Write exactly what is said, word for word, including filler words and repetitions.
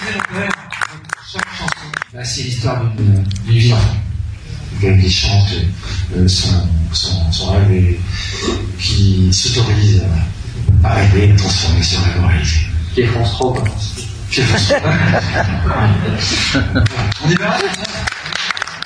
chaque chanson, bah, c'est l'histoire d'une vie d'enfant. Gaël qui chante euh, son, son, son rêve et qui s'autorise à rêver et à transformer ce rêve en réalité. Qui est France trois, quoi. Qui est France trois. On est bien.